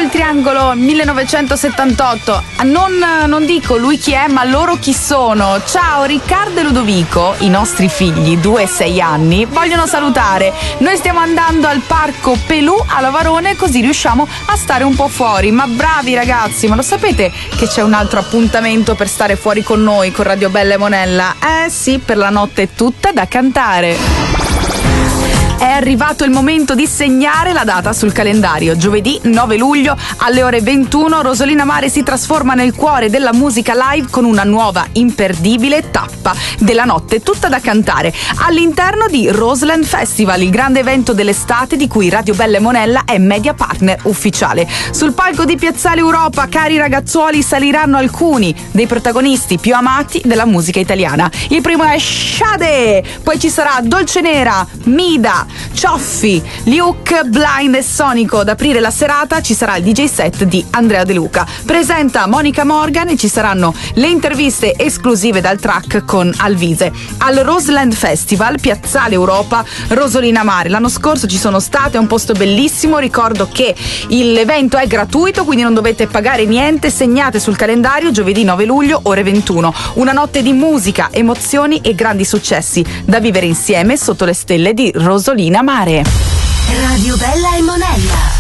il triangolo 1978. Non dico lui chi è, ma loro chi sono. Ciao, Riccardo e Ludovico, i nostri figli, 2 e 6 anni, vogliono salutare. Noi stiamo andando al parco Pelù a Lavarone, così riusciamo a stare un po' fuori. Ma bravi ragazzi, ma lo sapete che c'è un altro appuntamento per stare fuori con noi, con Radio Bella e Monella? Sì, per la notte tutta da cantare. È arrivato il momento di segnare la data sul calendario. Giovedì 9 luglio alle ore 21 Rosolina Mare si trasforma nel cuore della musica live con una nuova imperdibile tappa della notte tutta da cantare all'interno di Roseland Festival, il grande evento dell'estate di cui Radio Bella e Monella è media partner ufficiale. Sul palco di Piazzale Europa, cari ragazzuoli, saliranno alcuni dei protagonisti più amati della musica italiana. Il primo è Sade, poi ci sarà Dolce Nera, Mida, Cioffi, Luke, Blind e Sonico. Ad aprire la serata ci sarà il DJ set di Andrea De Luca. Presenta Monica Morgan e ci saranno le interviste esclusive dal track con Alvise. Al Roseland Festival, Piazzale Europa, Rosolina Mare. L'anno scorso ci sono state, è un posto bellissimo. Ricordo che l'evento è gratuito, quindi non dovete pagare niente. Segnate sul calendario giovedì 9 luglio, ore 21. Una notte di musica, emozioni e grandi successi da vivere insieme sotto le stelle di Rosolina Mare. Radio Bella e Monella.